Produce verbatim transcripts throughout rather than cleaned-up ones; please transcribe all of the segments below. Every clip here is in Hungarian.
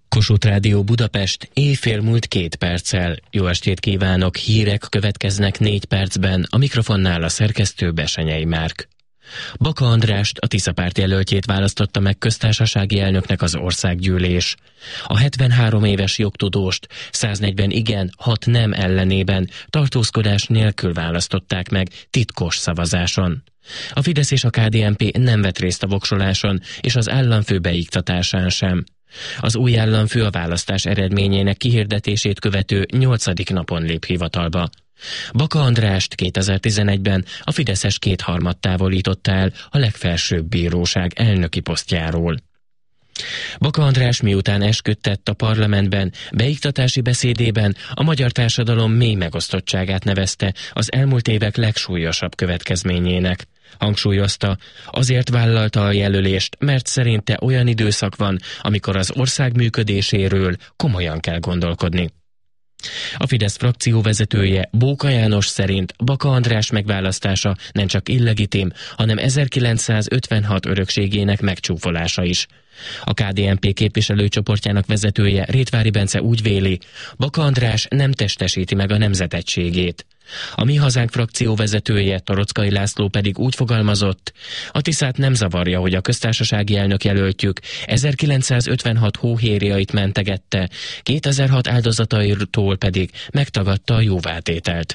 Kossuth Rádió Budapest, éjfél múlt két perccel. Jó estét kívánok, hírek következnek négy percben, a mikrofonnál a szerkesztő Besenyei Márk. Baka Andrást, a Tisza párt jelöltjét választotta meg köztársasági elnöknek az országgyűlés. A hetvenhárom éves jogtudóst száznegyven igen, hat nem ellenében tartózkodás nélkül választották meg titkos szavazáson. A Fidesz és a ká dé en pé nem vett részt a voksoláson és az államfő beiktatásán sem. Az új államfő a választás eredményének kihirdetését követő nyolcadik napon lép hivatalba. Baka Andrást kétezer-tizenegyben a fideszes kétharmad távolította el a legfelsőbb bíróság elnöki posztjáról. Baka András miután esküdtett a parlamentben, beiktatási beszédében a magyar társadalom mély megosztottságát nevezte az elmúlt évek legsúlyosabb következményének. Hangsúlyozta, azért vállalta a jelölést, mert szerinte olyan időszak van, amikor az ország működéséről komolyan kell gondolkodni. A Fidesz frakció vezetője, Bóka János szerint Baka András megválasztása nem csak illegitim, hanem ezerkilencszázötvenhat örökségének megcsúfolása is. A ká dé en pé képviselőcsoportjának vezetője, Rétvári Bence úgy véli, Baka András nem testesíti meg a nemzet egységét. A Mi Hazánk frakció vezetője, Toroczkai László pedig úgy fogalmazott, a Tiszát nem zavarja, hogy a köztársasági elnök jelöltjük ezerkilencszázötvenhat hóhérjait mentegette, kétezer-hat áldozataitól pedig megtagadta a jóvátételt.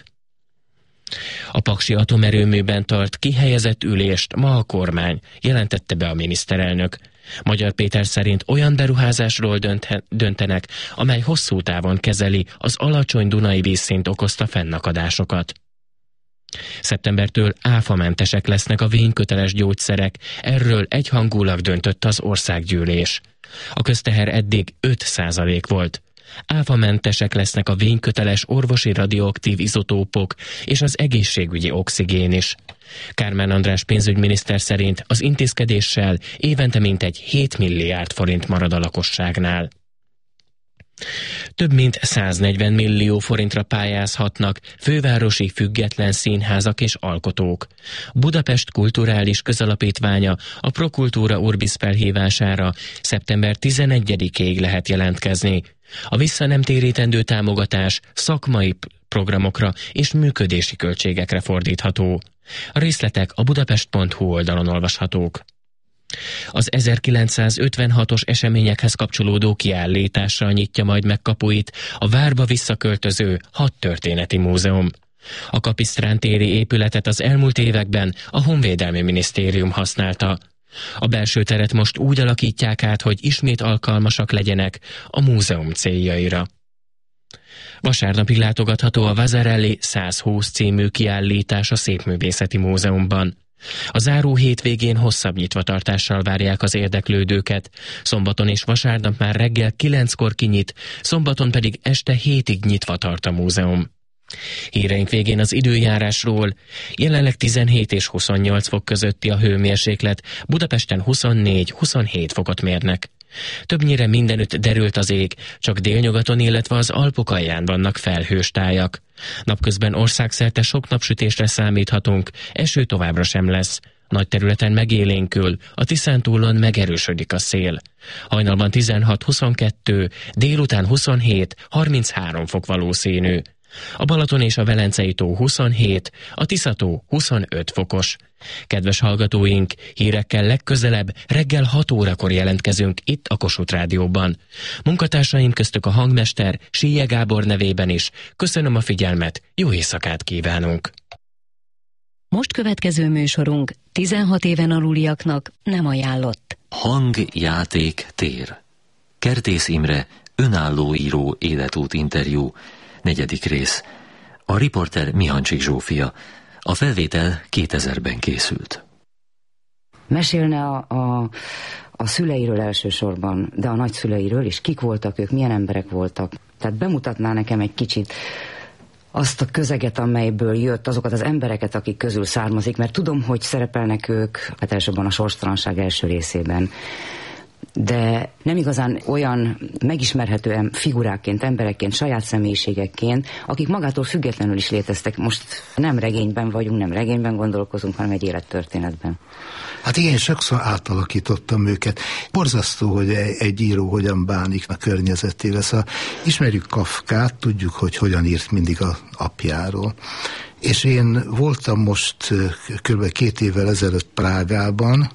A paksi atomerőműben tart kihelyezett ülést ma a kormány, jelentette be a miniszterelnök. Magyar Péter szerint olyan beruházásról döntenek, amely hosszú távon kezeli az alacsony Dunai vízszint okozta fennakadásokat. Szeptembertől áfamentesek lesznek a vényköteles gyógyszerek, erről egyhangulag döntött az országgyűlés. A közteher eddig öt százalék volt. Áfamentesek lesznek a vényköteles orvosi radioaktív izotópok és az egészségügyi oxigén is. Kármán András pénzügyminiszter szerint az intézkedéssel évente mintegy hét milliárd forint marad a lakosságnál. Több mint száznegyven millió forintra pályázhatnak fővárosi független színházak és alkotók. Budapest Kulturális Közalapítványa a Prokultúra Urbis felhívására szeptember tizenegyedikéig lehet jelentkezni. A vissza nem térítendő támogatás szakmai programokra és működési költségekre fordítható. A részletek a budapest pont hu oldalon olvashatók. Az ezerkilencszázötvenhatos eseményekhez kapcsolódó kiállításra nyitja majd meg kapuit a várba visszaköltöző hadtörténeti múzeum. A Kapisztrán téri épületet az elmúlt években a Honvédelmi Minisztérium használta. A belső teret most úgy alakítják át, hogy ismét alkalmasak legyenek a múzeum céljaira. Vasárnapig látogatható a Vasarely százhúsz című kiállítás a Szépművészeti Múzeumban. A záró hétvégén hosszabb nyitvatartással várják az érdeklődőket. Szombaton és vasárnap már reggel kilenckor kinyit, szombaton pedig este hétig nyitva tart a múzeum. Híreink végén az időjárásról. Jelenleg tizenhét és huszonnyolc fok közötti a hőmérséklet, Budapesten huszonnégy-huszonhét fokot mérnek. Többnyire mindenütt derült az ég, csak délnyugaton, illetve az Alpok alján vannak felhős tájak. Napközben országszerte sok napsütésre számíthatunk, eső továbbra sem lesz. Nagy területen megélénkül, a Tiszántúlon megerősödik a szél. Hajnalban tizenhat-huszonkettő, délután huszonhét-harminchárom fok valószínű. A Balaton és a Velencei tó huszonhét, a Tiszató huszonöt fokos. Kedves hallgatóink, hírekkel legközelebb reggel hat órakor jelentkezünk itt a Kossuth Rádióban. Munkatársaim köztük a hangmester Síje Gábor nevében is. Köszönöm a figyelmet, jó éjszakát kívánunk! Most következő műsorunk tizenhat éven aluliaknak nem ajánlott. Hang, játék, tér. Kertész Imre, önálló író életút interjú. Negyedik rész. A riporter Mihancsik Zsófia. A felvétel kétezerben készült. Mesélne a, a, a szüleiről elsősorban, de a nagyszüleiről is. Kik voltak ők, milyen emberek voltak. Tehát bemutatná nekem egy kicsit azt a közeget, amelyből jött, azokat az embereket, akik közül származik, mert tudom, hogy szerepelnek ők, hát elsősorban a Sorstalanság első részében. de nem igazán olyan megismerhető figurákként, emberekként, saját személyiségekként, akik magától függetlenül is léteztek. Most nem regényben vagyunk, nem regényben gondolkozunk, hanem egy élettörténetben. Hát igen, sokszor átalakítottam őket. Borzasztó, hogy egy író hogyan bánik a környezetével. Szóval ismerjük Kafkát, tudjuk, hogy hogyan írt mindig az apjáról. És én voltam most kb. két évvel ezelőtt Prágában,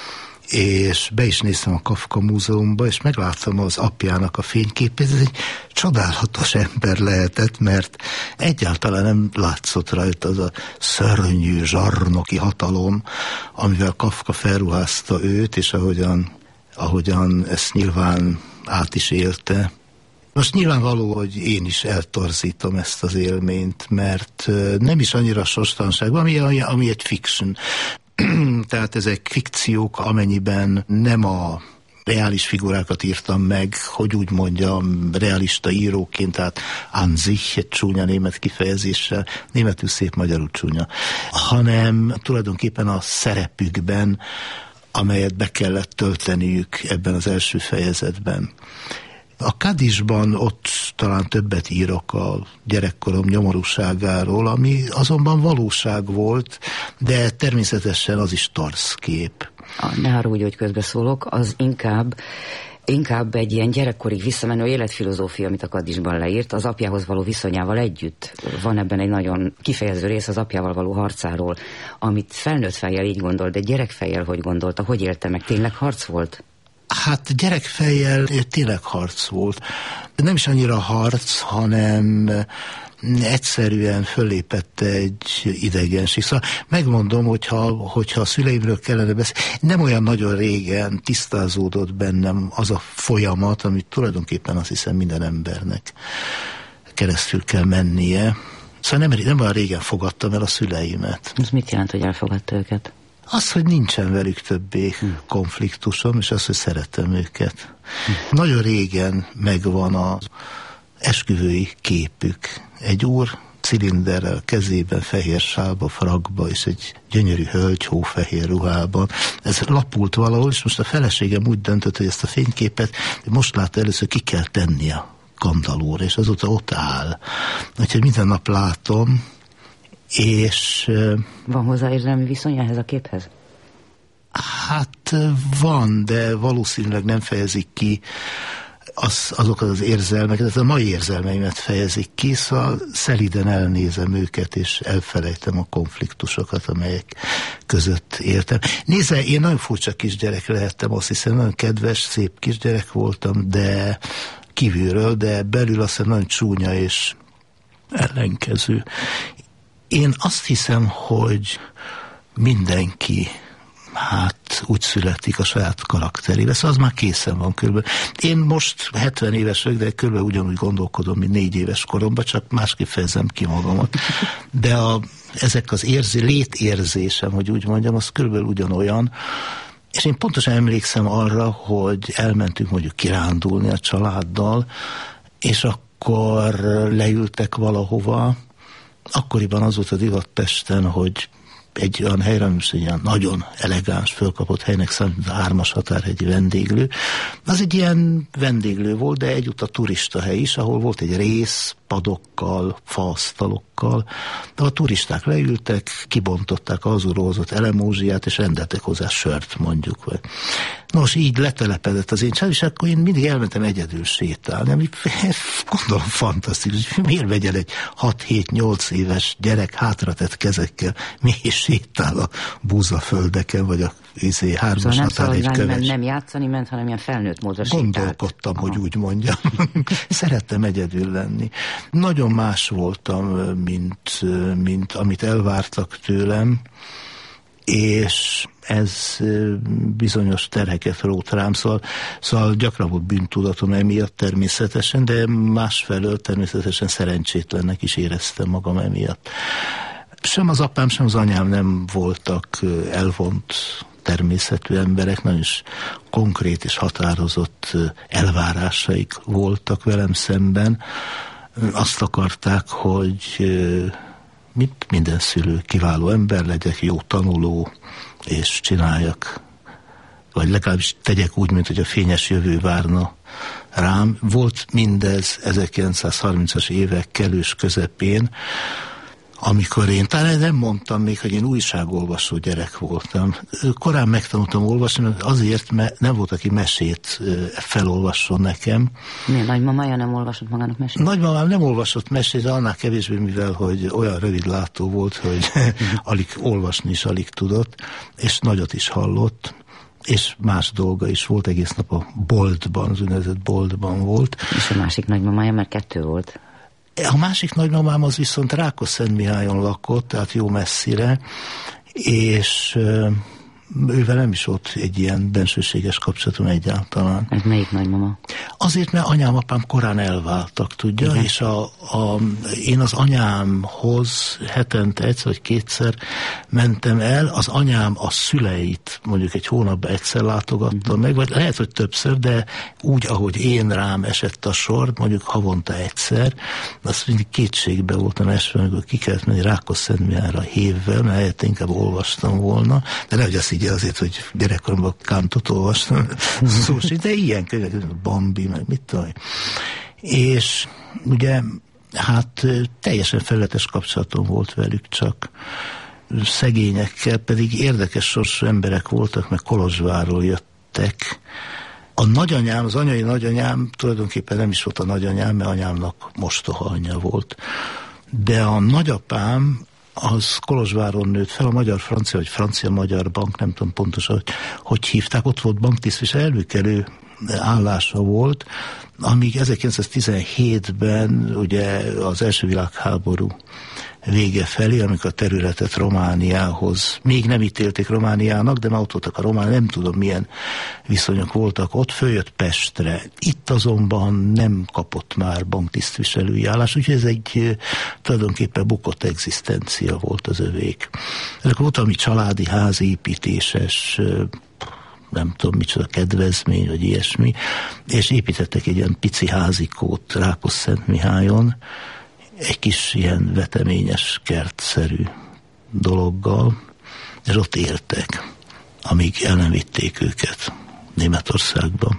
és be is néztem a Kafka múzeumba, és megláttam az apjának a fényképét. Ez egy csodálatos ember lehetett, mert egyáltalán nem látszott rajta az a szörnyű, zsarnoki hatalom, amivel Kafka felruházta őt, és ahogyan, ahogyan ezt nyilván át is élte. Most nyilvánvaló, hogy én is eltorzítom ezt az élményt, mert nem is annyira sostanság, ami, ami egy fiction. Tehát ezek fikciók, amennyiben nem a reális figurákat írtam meg, hogy úgy mondjam, realista íróként, tehát an sich, egy csúnya német kifejezéssel, németül szép, magyarul csúnya, hanem tulajdonképpen a szerepükben, amelyet be kellett tölteniük ebben az első fejezetben. A Kadisban ott talán többet írok a gyerekkorom nyomorúságáról, ami azonban valóság volt, de természetesen az is torz kép. Ne haragudj, hogy közbeszólok, az inkább, inkább egy ilyen gyerekkorig visszamenő életfilozófia, amit a Kadisban leírt, az apjához való viszonyával együtt. Van ebben egy nagyon kifejező rész az apjával való harcáról, amit felnőtt fejjel így gondol, de gyerekfejjel hogy gondolta, hogy élte meg, tényleg harc volt? Hát gyerekfejjel tényleg harc volt. Nem is annyira harc, hanem egyszerűen fölépett egy idegenség. Szóval megmondom, hogyha, hogyha a szüleimről kellene beszélni, nem olyan nagyon régen tisztázódott bennem az a folyamat, amit tulajdonképpen azt hiszem minden embernek keresztül kell mennie. Szóval nem, nem olyan régen fogadtam el a szüleimet. Ez mit jelent, hogy elfogadta őket? Az, hogy nincsen velük többé hmm. konfliktusom, és az, hogy szeretem őket. Hmm. Nagyon régen megvan az esküvői képük. Egy úr cilinderrel, kezében, fehér sálba, frakba, és egy gyönyörű hölgy hófehér ruhában. Ez lapult valahol, és most a feleségem úgy döntött, hogy ezt a fényképet most látta először, ki kell tenni a kandallóra, és azóta ott áll. Úgyhogy minden nap látom, és... Van hozzá érzelmi viszony ehhez a képhez? Hát van, de valószínűleg nem fejezik ki az, azokat az érzelmeket, ez a mai érzelmeimet fejezik ki, szóval szeliden elnézem őket, és elfelejtem a konfliktusokat, amelyek között éltem. Nézze, én nagyon furcsa kisgyerek lehettem, azt hiszem, nagyon kedves, szép kisgyerek voltam, de kívülről, de belül azt hiszem nagyon csúnya és ellenkező. Én azt hiszem, hogy mindenki hát úgy születik a saját karakterébe, szóval az már készen van körülbelül. Én most hetven éves vagyok, de körülbelül ugyanúgy gondolkodom, mint négy éves koromban, csak másképp fejezem ki magamat. De a, ezek az érzi, létérzésem, hogy úgy mondjam, az körülbelül ugyanolyan. És én pontosan emlékszem arra, hogy elmentünk mondjuk kirándulni a családdal, és akkor leültek valahova. Akkoriban az volt a divat Pesten, hogy egy olyan helyre, most egy ilyen nagyon elegáns, fölkapott helynek számít a hármas határhegyi vendéglő. Az egy ilyen vendéglő volt, de egyúttal turista hely is, ahol volt egy rész, padokkal, faasztalokkal, de a turisták leültek, kibontották az urózott elemózsiát, és rendeltek hozzá sört, mondjuk. Vagy. Nos, így letelepedett az én család, és akkor én mindig elmentem egyedül sétálni, ami gondolom fantasztikus. Miért vegyen egy hat-hét-nyolc éves gyerek hátratett kezekkel, mi is sétál a búzaföldeken, vagy a izé, hármas határ egy köves. Nem játszani ment, hanem ilyen felnőtt módra sétált. Gondolkodtam, aha, hogy úgy mondjam. Szerettem egyedül lenni. Nagyon más voltam, mint, mint amit elvártak tőlem, és ez bizonyos terheket rótt rám, szóval, szóval gyakran volt bűntudatom emiatt természetesen, de másfelől természetesen szerencsétlennek is éreztem magam emiatt. Sem az apám, sem az anyám nem voltak elvont természetű emberek, nagyon is konkrét és határozott elvárásaik voltak velem szemben. Azt akarták, hogy mint minden szülő kiváló ember legyek, jó tanuló, és csináljak vagy legalábbis tegyek úgy, mint hogy a fényes jövő várna rám. Volt mindez ezerkilencszázharmincas évek kellős közepén, amikor én, talán nem mondtam még, hogy én újságolvasó gyerek voltam. Korán megtanultam olvasni, azért, mert nem volt, aki mesét felolvasson nekem. Miért? Nagymamája nem olvasott magának mesét? Nagymamám nem olvasott mesét, de annál kevésbé, mivel hogy olyan rövidlátó volt, hogy alig olvasni is alig tudott, és nagyot is hallott, és más dolga is volt, egész nap a boltban, az úgynevezett boltban volt. És a másik nagymamája, mert kettő volt. A másik nagymamám az viszont Rákosszentmihályon lakott, tehát jó messzire, és ővel nem is volt egy ilyen bensőséges kapcsolatom egyáltalán. Ez melyik nagymama? Azért, mert anyám, apám korán elváltak, tudja, igen. És a, a, én az anyámhoz hetente egyszer vagy kétszer mentem el, az anyám a szüleit mondjuk egy hónapban egyszer látogatta uh-huh. meg, vagy lehet, hogy többször, de úgy, ahogy én rám esett a sor, mondjuk havonta egyszer, azt mindig kétségbe voltam esve, amikor ki kellett menni Rákosszentmihályra hévvel, mert helyett inkább olvastam volna, de nehogy azt így azért, hogy gyerekkoromban Kantot olvastam, szó sincs, de ilyen könyvek, Bambi, meg mit tudom. És ugye, hát teljesen felületes kapcsolatom volt velük, csak szegényekkel, pedig érdekes sorsú emberek voltak, meg Kolozsvárról jöttek. A nagyanyám, az anyai nagyanyám tulajdonképpen nem is volt a nagyanyám, mert anyámnak mostoha anyja volt. De a nagyapám az Kolozsváron nőtt fel, a magyar-francia, vagy francia-magyar bank, nem tudom pontosan, hogy, hogy hívták, ott volt banktisztviselő, előkelő állása volt, amíg ezerkilencszáztizenhétben ugye az első világháború vége felé, amikor a területet Romániához, még nem ítélték Romániának, de már ott voltak a román, nem tudom milyen viszonyok voltak ott, följött Pestre. Itt azonban nem kapott már banktisztviselői állás, úgyhogy ez egy tulajdonképpen bukott egzisztencia volt az övék. Ezek volt valami családi házépítéses, nem tudom micsoda kedvezmény, vagy ilyesmi, és építettek egy ilyen pici házikót Rákosszentmihályon, egy kis ilyen veteményes kertszerű dologgal, és ott éltek, amíg el nem vitték őket Németországba.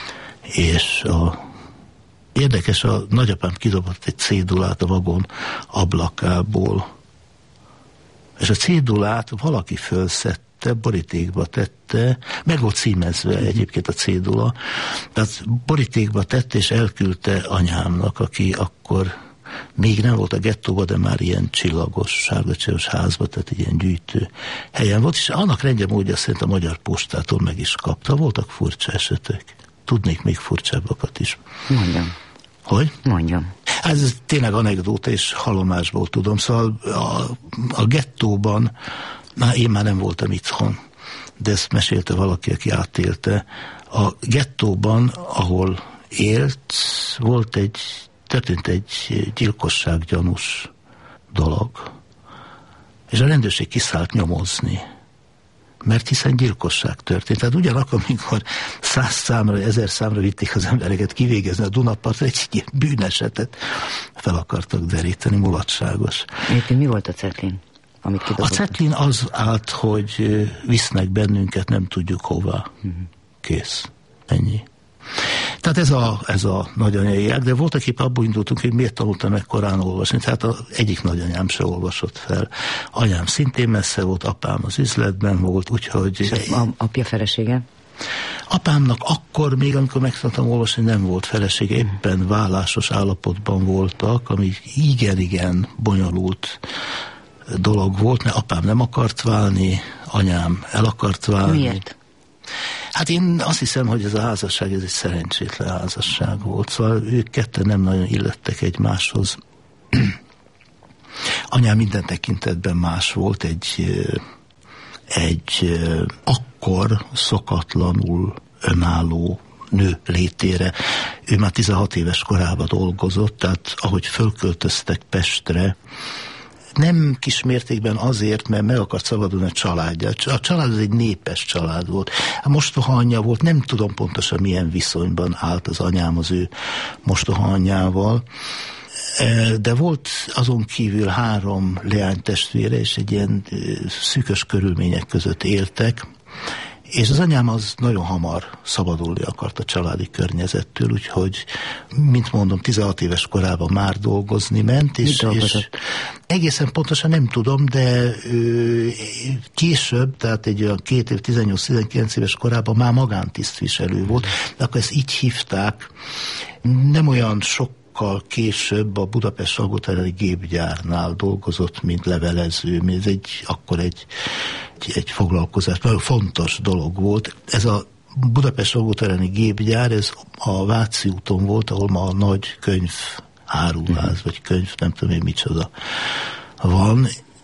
És a, érdekes, a nagyapám kidobott egy cédulát a vagon ablakából, és a cédulát valaki fölszedte, borítékba tette, meg volt címezve egyébként a cédula, tehát borítékba tette, és elküldte anyámnak, aki akkor még nem volt a gettóban, de már ilyen csillagos, sárga-csillagosz házba, tehát ilyen gyűjtő helyen volt, és annak rendje módja szerint a Magyar Postától meg is kapta. Voltak furcsa esetek. Tudnék még furcsábbakat is. Mondjam. Hogy? Mondjam. Ez tényleg anekdóta, és hallomásból tudom. Szóval a, a gettóban, már én már nem voltam itthon, de ezt mesélte valaki, aki átélte. A gettóban, ahol élt, volt egy történt egy gyilkossággyanús dolog, és a rendőrség kiszállt nyomozni, mert hiszen gyilkosság történt. Tehát ugyanakkor, amikor száz számra, ezer számra vitték az embereket kivégezni a Dunapartra, egy ilyen bűnesetet fel akartak deríteni, mulatságos. Egyébként mi volt a cetlin, amit kidobott? A cetlin az állt, hogy visznek bennünket, nem tudjuk hová. Kész. Ennyi. Tehát ez a, ez a nagyanyai ág, de voltak épp abból indultunk, hogy miért tanultam meg korán olvasni. Tehát az egyik nagyanyám se olvasott fel. Anyám szintén messze volt, apám az üzletben volt, úgyhogy... És a, apja felesége? Apámnak akkor, még amikor megtanultam olvasni, nem volt felesége, éppen vállásos állapotban voltak, ami igen-igen bonyolult dolog volt, mert apám nem akart válni, anyám el akart válni. Miért? Hát én azt hiszem, hogy ez a házasság, ez egy szerencsétlen házasság volt. Szóval ők ketten nem nagyon illettek egymáshoz. Anyám minden tekintetben más volt, egy, egy akkor szokatlanul önálló nő létére. Ő már tizenhat éves korában dolgozott, tehát ahogy fölköltöztek Pestre, nem kismértékben azért, mert meg akart szabadulni a családja. A család az egy népes család volt. A mostoha anyja volt, nem tudom pontosan milyen viszonyban állt az anyám az ő mostoha anyjával, de volt azon kívül három leánytestvére, és egy ilyen szűkös körülmények között éltek, És az anyám az nagyon hamar szabadulni akart a családi környezettől, úgyhogy, mint mondom, tizenhat éves korában már dolgozni ment. És, és egészen pontosan nem tudom, de ő, később, tehát egy olyan két év, tizennyolc-tizenkilenc éves korában már magántisztviselő volt, de akkor ezt így hívták. Nem olyan sok később a Budapest Salgótarjáni gépgyárnál dolgozott, mint levelező, ez egy, akkor egy, egy, egy foglalkozás, nagyon fontos dolog volt. Ez a Budapest Salgótarjáni gépgyár, ez a Váci úton volt, ahol ma a nagy könyv áruház, vagy könyv, nem tudom én micsoda van.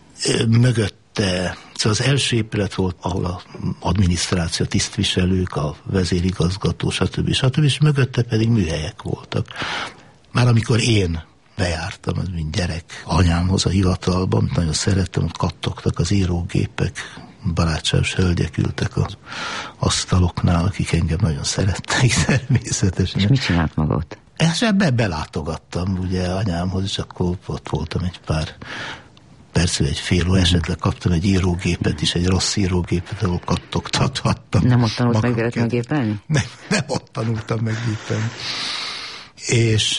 Mögötte, szóval az első épület volt, ahol az adminisztráció, tisztviselők, a vezérigazgató, stb. stb. És mögötte pedig műhelyek voltak. Már amikor én bejártam, mint gyerek, anyámhoz a hivatalban, amit nagyon szerettem, ott kattogtak az írógépek, barátságos hölgyek ültek az asztaloknál, akik engem nagyon szerettek természetesen. És mit csinált maga ott? És ebbe belátogattam ugye anyámhoz, és akkor ott voltam egy pár perc, egy fél óra, esetleg kaptam egy írógépet is, egy rossz írógépet, ahol kattogtathattam. Nem ott tanult meg véletlenül gépelni? Nem, nem ott tanultam meg gépelni. És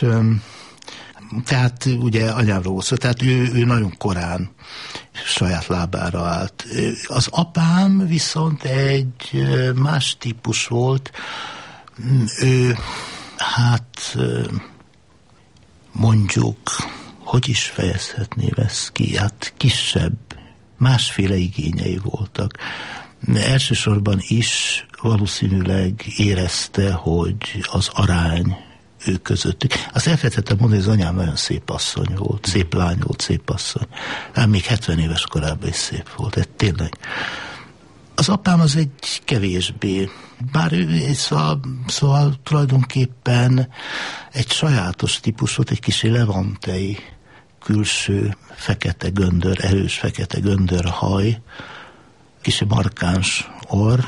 tehát ugye anyámról volt szó, tehát ő, ő nagyon korán saját lábára állt. Az apám viszont egy más típus volt, ő hát mondjuk, hogy is fejezhetném ezt ki, hát kisebb, másféle igényei voltak. Elsősorban is valószínűleg érezte, hogy az arány ő közöttük. Azt elfelejtettem mondani, hogy az anyám nagyon szép asszony volt, szép lány volt, szép asszony. Hát még hetven éves korában is szép volt, ez tényleg. Az apám az egy kevésbé, bár ő szóval, szóval tulajdonképpen egy sajátos típus volt, egy kicsi levantei, külső, fekete göndör, erős fekete göndör haj, kicsi markáns orr,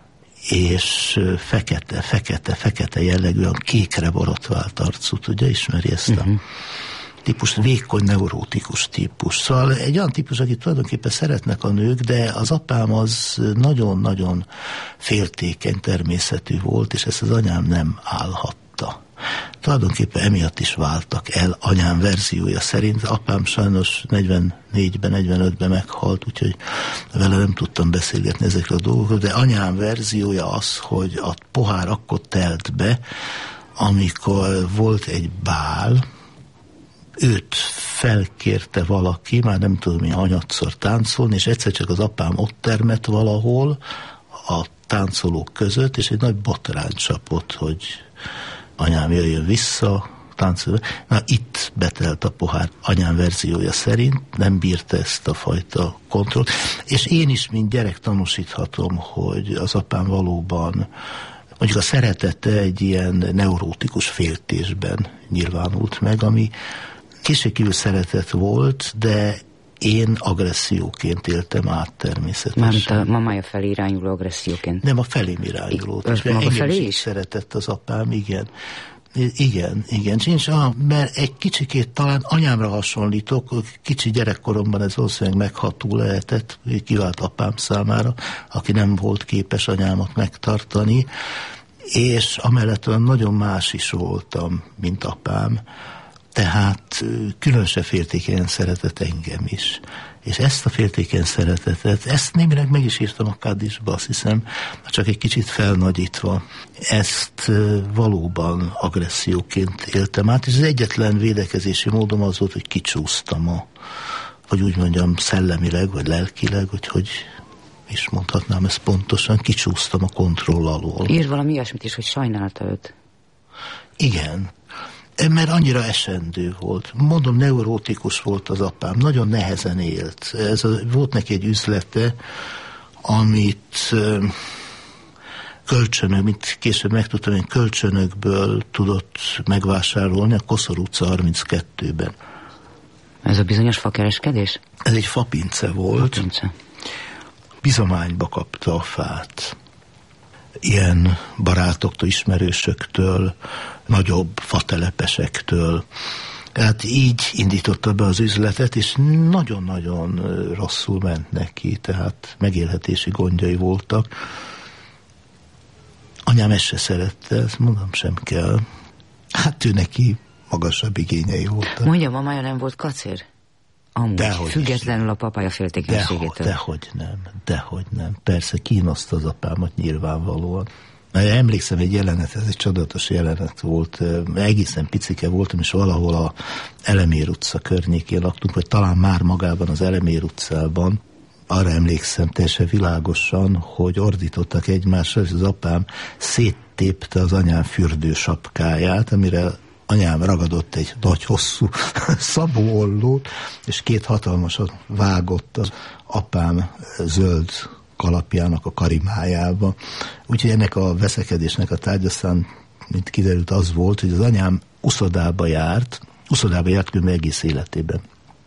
és fekete, fekete, fekete jellegűen kékre borotvált arcú, ugye, ismeri ezt a uh-huh. típus, vékony, neurótikus típus. Szóval egy olyan típus, akit tulajdonképpen szeretnek a nők, de az apám az nagyon-nagyon féltékeny természetű volt, és ezt az anyám nem állhatta. Tulajdonképpen emiatt is váltak el anyám verziója szerint. Apám sajnos negyvennégyben, negyvenötben meghalt, úgyhogy vele nem tudtam beszélgetni ezekről a dolgokról, de anyám verziója az, hogy a pohár akkor telt be, amikor volt egy bál, őt felkérte valaki, már nem tudom, mi hanyatszor táncolni, és egyszer csak az apám ott termett valahol a táncolók között, és egy nagy botrány csapott, hogy anyám jöjjön vissza, táncolni. Na, itt betelt a pohár anyám verziója szerint, nem bírta ezt a fajta kontrollt, és én is, mint gyerek tanúsíthatom, hogy az apám valóban, mondjuk a szeretete egy ilyen neurótikus féltésben nyilvánult meg, ami kétségkívül szeretet volt, de én agresszióként éltem át természetesen. Mármint a mamája felé irányuló agresszióként? Nem, a felém irányuló. És maga felé is? Szeretett az apám, igen. Igen, igen. Sincs, ah, mert egy kicsikét talán anyámra hasonlítok, kicsi gyerekkoromban ez valószínűleg megható lehetett, kivált apám számára, aki nem volt képes anyámat megtartani, és amellett olyan nagyon más is voltam, mint apám, tehát különösen féltékenyen szeretett engem is. És ezt a féltékeny szeretetet, ezt némileg meg is írtam a Kadisba, azt hiszem, csak egy kicsit felnagyítva. Ezt valóban agresszióként éltem át, és az egyetlen védekezési módom az volt, hogy kicsúsztam a, vagy úgy mondjam, szellemileg, vagy lelkileg, hogy hogy is mondhatnám ezt pontosan, kicsúsztam a kontroll alól. Ír valami ilyesmit is, hogy sajnálta őt. Igen. Mert annyira esendő volt. Mondom, neurótikus volt az apám, nagyon nehezen élt. Ez a, volt neki egy üzlete, amit kölcsönök, mint később megtudtam, hogy kölcsönökből tudott megvásárolni a Koszor utca harminckettőben. Ez a bizonyos fakereskedés? Ez egy fapince volt. Fapince. Bizományba kapta a fát. Ilyen barátoktól, ismerősöktől, nagyobb fatelepesektől. Tehát így indította be az üzletet, és nagyon-nagyon rosszul ment neki, tehát megélhetési gondjai voltak. Anyám ezt se szerette, ezt mondom, sem kell. Hát ő neki magasabb igényei voltak. Mondja, mamája nem volt kacér? Amúgy, dehogy függetlenül a papája féltékenységétől. Dehogy nem, dehogy nem. Persze kínoszta az apámat nyilvánvalóan. Emlékszem egy jelenet, ez egy csodatos jelenet volt, egészen picike voltam, és valahol a Elemér utca környékén laktunk, vagy talán már magában az Elemér utcában. Arra emlékszem teljesen világosan, hogy ordítottak egymásra, és az apám széttépte az anyám fürdősapkáját, amire anyám ragadott egy nagy hosszú szabóollót, és két hatalmasat vágott az apám zöld kalapjának a karimájába. Úgyhogy ennek a veszekedésnek a tárgy aztán, mint kiderült, az volt, hogy az anyám uszodába járt, uszodába járt különben egész életében.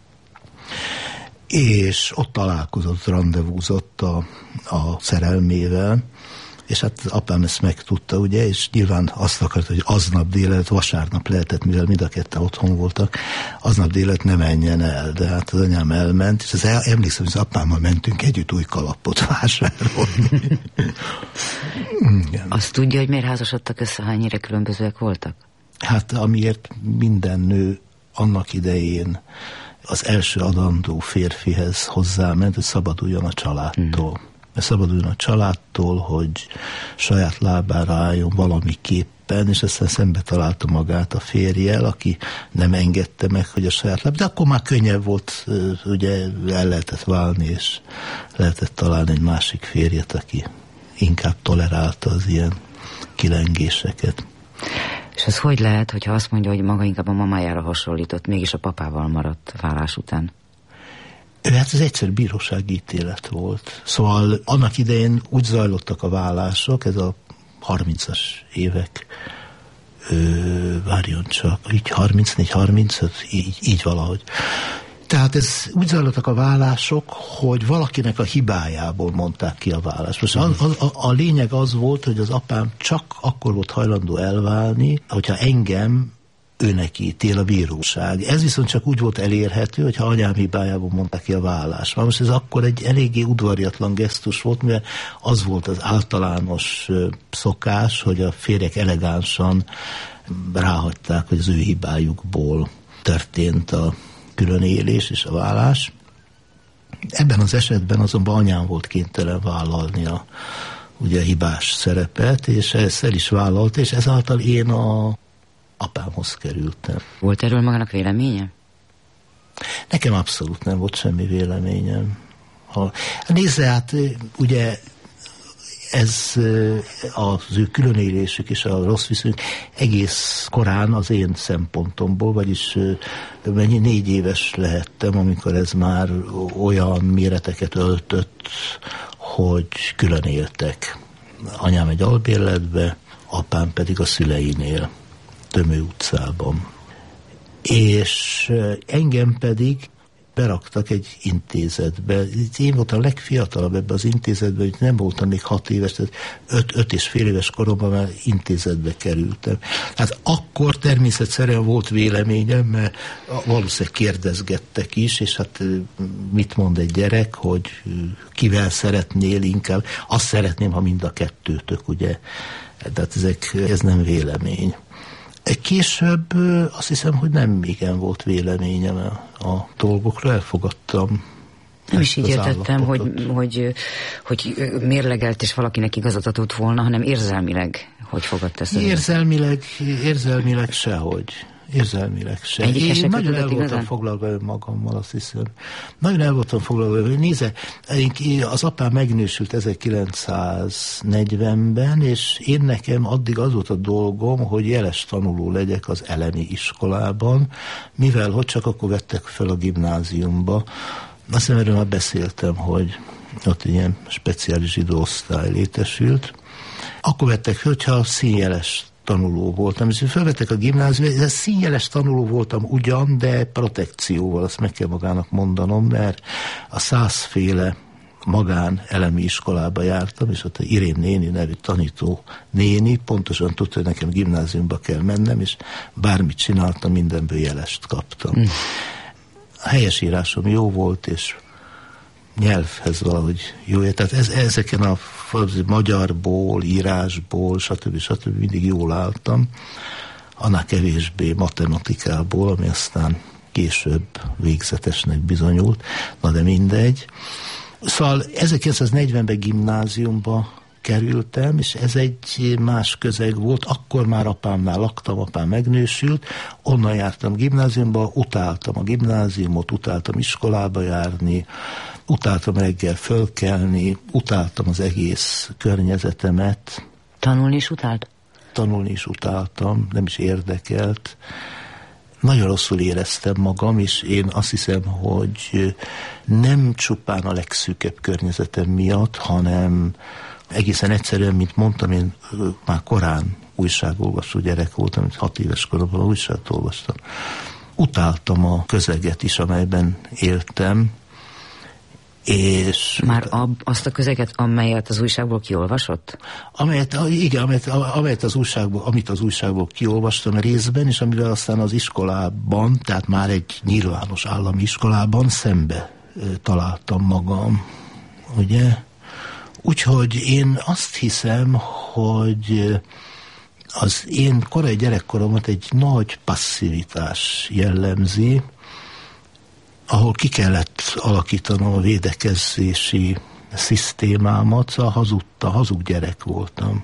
És ott találkozott, randevúzott a, a szerelmével, és hát az apám ezt megtudta, ugye, és nyilván azt akart, hogy aznap délelőtt, vasárnap lehetett, mivel mind a ketten otthon voltak, aznap délelőtt ne menjen el, de hát az anyám elment, és az el, emlékszem, hogy az apámmal mentünk együtt új kalapot vásárolni. Azt tudja, hogy miért házasodtak össze, ha ennyire különbözőek voltak? Hát amiért minden nő annak idején az első adandó férfihez hozzáment, hogy szabaduljon a családtól. Hmm. Szabaduljon a családtól, hogy saját lábára álljon valamiképpen, és aztán szembe találta magát a férjel, aki nem engedte meg, hogy a saját láb, de akkor már könnyebb volt, ugye el lehetett válni, és lehetett találni egy másik férjet, aki inkább tolerálta az ilyen kilengéseket. És ez hogy lehet, hogyha azt mondja, hogy maga inkább a mamájára hasonlított, mégis a papával maradt válás után? Hát ez egyszer bírósági ítélet volt. Szóval annak idején úgy zajlottak a vállások, ez a harmincas évek, ö, várjon csak, így harmincnégy harmincöt, így, így valahogy. Tehát ez úgy zajlottak a vállások, hogy valakinek a hibájából mondták ki a vállást. Most a, a, a lényeg az volt, hogy az apám csak akkor volt hajlandó elválni, hogyha engem őnek ítél a bíróság. Ez viszont csak úgy volt elérhető, hogyha anyám hibájából mondták ki a vállást. Most ez akkor egy eléggé udvariatlan gesztus volt, mivel az volt az általános szokás, hogy a férjek elegánsan ráhagyták, hogy az ő hibájukból történt a különélés és a vállás. Ebben az esetben azonban anyám volt kénytelen vállalni a ugye, hibás szerepet, és ezt el is vállalt, és ezáltal én a apámhoz kerültem. Volt erről magának véleménye? Nekem abszolút nem volt semmi véleményem. Ha, nézze, hát ugye ez az ő különélésük és a rossz viszonyuk egész korán az én szempontomból, vagyis mennyi négy éves lehettem, amikor ez már olyan méreteket öltött, hogy külön éltek. Anyám egy albérletbe, apám pedig a szüleinél, Tömő utcában. És engem pedig beraktak egy intézetbe. Én voltam a legfiatalabb ebbe az intézetbe, hogy nem voltam még hat éves, tehát öt, öt és fél éves koromban már intézetbe kerültem. Hát akkor természetszerűen volt véleményem, mert valószínűleg kérdezgettek is, és hát mit mond egy gyerek, hogy kivel szeretnél inkább. Azt szeretném, ha mind a kettőtök, ugye. Tehát ezek, ez nem vélemény. Később azt hiszem, hogy nem igen volt véleményem a, a dolgokra, elfogadtam. Nem is így értettem, hogy, hogy, hogy mérlegelt és valakinek igazat adott volna, hanem érzelmileg hogy fogadta ezt? Érzelmileg, érzelmileg sehogy. Érzelmileg se. Egyik Én nagyon el voltam foglalva önmagammal, azt hiszem. Nagyon el voltam foglalva. Nézze, az apám megnősült ezerkilencszáznegyvenben, és én nekem addig az volt a dolgom, hogy jeles tanuló legyek az elemi iskolában, mivel hogy csak akkor vettek fel a gimnáziumba. Azt hiszem, erről már beszéltem, hogy ott ilyen speciális zsidó osztály létesült. Akkor vettek fel, hogyha színjeles tanuló voltam, és felvettek a gimnáziumba, ez színjeles tanuló voltam ugyan, de protekcióval, azt meg kell magának mondanom, mert a százféle magán elemi iskolába jártam, és ott a Irén néni nevű tanító néni pontosan tudta, hogy nekem gimnáziumba kell mennem, és bármit csináltam, mindenből jelest kaptam. Mm. A helyesírásom jó volt, és nyelvhez valahogy jó. Tehát ez, ezeken a magyarból, írásból, stb. stb. Mindig jól álltam. Annál kevésbé matematikából, ami aztán később végzetesnek bizonyult. Na de mindegy. Szóval ezerkilencszáznegyvenben gimnáziumba kerültem, és ez egy más közeg volt. Akkor már apámnál laktam, apám megnősült, onnan jártam gimnáziumba, utáltam a gimnáziumot, utáltam iskolába járni, utáltam reggel fölkelni, utáltam az egész környezetemet. Tanulni is utált? Tanulni is utáltam, nem is érdekelt. Nagyon rosszul éreztem magam, és én azt hiszem, hogy nem csupán a legszűkebb környezetem miatt, hanem egészen egyszerűen, mint mondtam, én már korán újságolvasó gyerek voltam, hat éves koromban újságot olvastam. Utáltam a közeget is, amelyben éltem, és... Már ab, azt a közeget, amelyet az újságból kiolvasott? Amelyet, igen, amelyet, amelyet az újságból, amit az újságból kiolvastam részben, és amivel aztán az iskolában, tehát már egy nyilvános állami iskolában szembe találtam magam, ugye? Úgyhogy én azt hiszem, hogy az én korai gyerekkoromat egy nagy passzivitás jellemzi, ahol ki kellett alakítanom a védekezési szisztémámat, szóval hazudta, hazug gyerek voltam.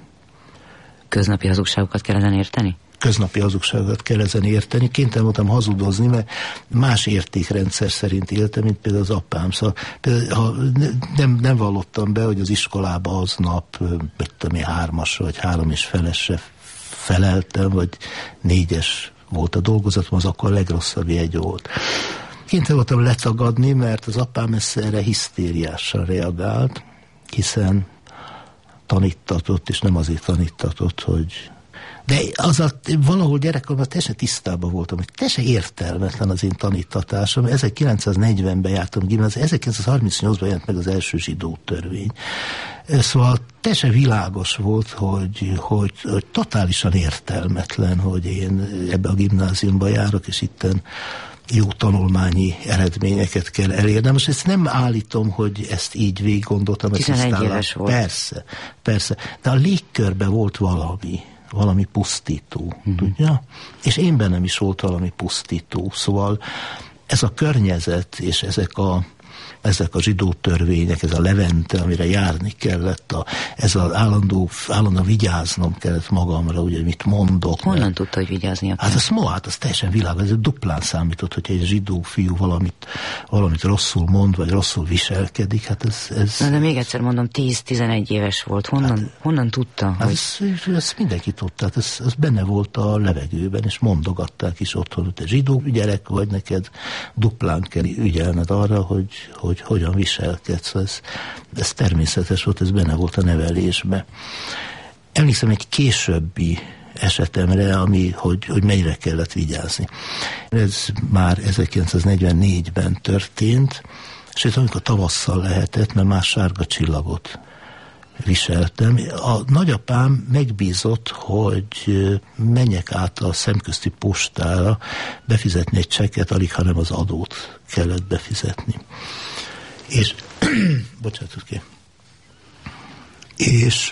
Köznapi hazugságokat kell ezen érteni? Köznapi hazugságokat kell ezen érteni. Kénytelen voltam hazudozni, mert más értékrendszer szerint éltem, mint például az apám. Szóval például, ha nem, nem vallottam be, hogy az iskolába aznap, mit tudom én, hármasra, vagy három és felesre feleltem, vagy négyes volt a dolgozatom, az akkor a legrosszabb jegy volt. Kénytelen voltam letagadni, mert az apám erre hisztériással reagált, hiszen tanítatott, és nem azért tanítatott, hogy... De az a, valahol gyerekkorban teljesen tisztában voltam, hogy teljesen értelmetlen az én tanítatásom. ezerkilencszáznegyvenben jártam gimnáziumba, ezerkilencszázharmincnyolcban jelent meg az első zsidó törvény. Szóval teljesen világos volt, hogy, hogy, hogy totálisan értelmetlen, hogy én ebbe a gimnáziumba járok, és itten jó tanulmányi eredményeket kell elérnem. Most ezt nem állítom, hogy ezt így végig gondoltam. tizenegy éves volt. Persze, persze. De a légkörben volt valami, valami pusztító, mm-hmm. tudja? És én bennem is volt valami pusztító. Szóval ez a környezet és ezek a ezek a zsidó törvények, ez a Levente, amire járni kellett, a, ez az állandó, állandó vigyáznom kellett magamra, ugye, mit mondok. Honnan mert, tudta, hogy vigyázni akar? Hát az ma, hát az teljesen világos, ez duplán számított, hogyha egy zsidó fiú valamit, valamit rosszul mond, vagy rosszul viselkedik, hát ez... ez Na, de még egyszer mondom, tíz-tizenegy éves volt, honnan, hát, honnan tudta? Hát hogy... ezt, ezt mindenki tudta, hát ez, ez benne volt a levegőben, és mondogatták is otthon, hogy te zsidó gyerek vagy, neked duplán kell ügyelned arra, hogy, hogy hogy hogyan viselkedsz. Ez, ez természetes volt, ez benne volt a nevelésben. Emlékszem egy későbbi esetemre, ami, hogy, hogy mennyire kellett vigyázni. Ez már ezerkilencszáznegyvennégyben történt, és itt amikor tavasszal lehetett, mert már sárga csillagot viseltem. A nagyapám megbízott, hogy menjek át a szemközti postára befizetni egy csekket, alig hanem az adót kellett befizetni. És, bocsánatot ki. És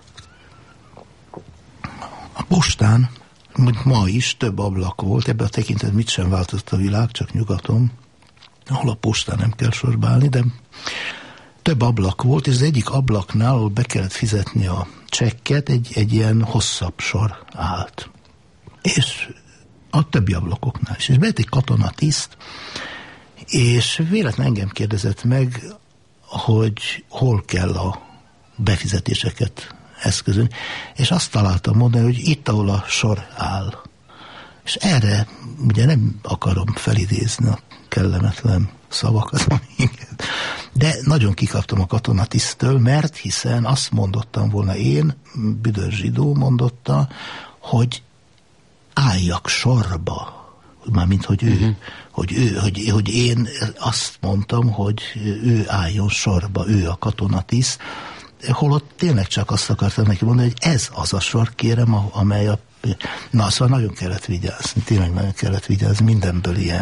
a postán, mint ma is, több ablak volt, ebben a tekintetben mit sem változott a világ, csak nyugaton, ahol a postán nem kell sorba állni, de több ablak volt, és az egyik ablaknál, ahol be kellett fizetni a csekket, egy, egy ilyen hosszabb sor állt. És a többi ablakoknál is. És bejött egy katonatiszt, és véletlenül engem kérdezett meg, hogy hol kell a befizetéseket eszközölni, és azt találtam mondani, hogy itt, ahol a sor áll. És erre ugye nem akarom felidézni a kellemetlen szavakat, de nagyon kikaptam a katonatisztől, mert hiszen azt mondottam volna én, büdös zsidó mondotta, hogy álljak sorba, mármint, hogy ő, uh-huh. hogy, ő hogy, hogy én azt mondtam, hogy ő álljon sorba, ő a katonatiszt, holott tényleg csak azt akartam neki mondani, hogy ez az a sor, kérem, amely a... Na, szóval nagyon kellett vigyázni, tényleg nagyon kellett vigyázni, mindenből ilyen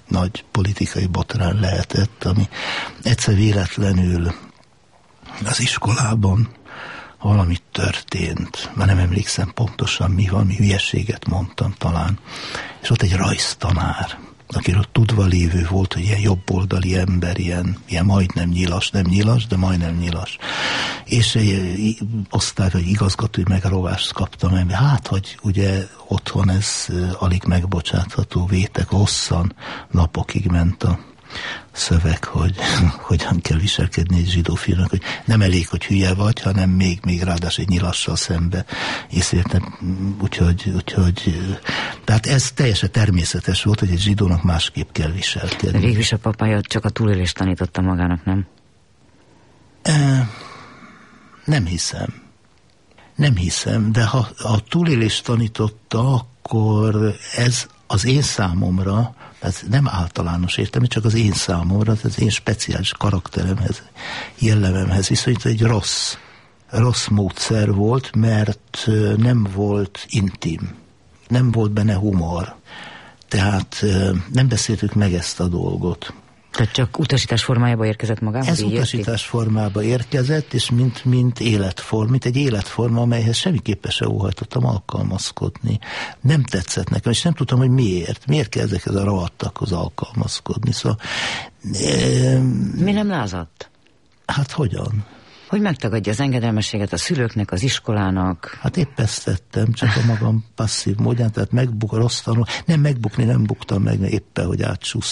nagy politikai botrán lehetett, ami egyszer véletlenül az iskolában valamit történt, már nem emlékszem pontosan mi, valami hülyeséget mondtam talán, és ott egy rajztanár, akiről tudva lévő volt, hogy ilyen jobboldali ember, ilyen, ilyen majdnem nyilas, nem nyilas, de majdnem nyilas. És egy osztály vagy igazgatói megrovást kaptam, mert hát, hogy ugye otthon ez alig megbocsátható, vétek hosszan, napokig ment a szöveg, hogy hogyan kell viselkedni egy zsidó fiúnak, hogy nem elég, hogy hülye vagy, hanem még, még ráadásul egy nyilassal szembe észértem, úgyhogy, úgyhogy tehát ez teljesen természetes volt, hogy egy zsidónak másképp kell viselkedni. De végül is a papája csak a túlélést tanította magának, nem? E, nem hiszem. Nem hiszem, de ha a túlélést tanította, akkor ez az én számomra, ez nem általános értelmű, csak az én számomra, az én speciális karakteremhez, jellememhez viszont egy rossz, rossz módszer volt, mert nem volt intim, nem volt benne humor. Tehát nem beszéltük meg ezt a dolgot. Tehát csak utasítás formájába érkezett magához? Ez utasítás formába érkezett, és mint, mint életform, mint egy életforma, amelyhez semmiképpen se óhajtottam alkalmazkodni. Nem tetszett nekem, és nem tudtam, hogy miért. Miért kell ezekhez a rovattakhoz alkalmazkodni. Szóval, e, mi nem lázadt? Hát hogyan? Hogy megtagadja az engedelmességet a szülőknek, az iskolának? Hát épp ezt tettem, csak a magam passzív módján, tehát megbuk, rossz tanul. Nem megbukni, nem buktam meg, éppen, hogy átsúsztam.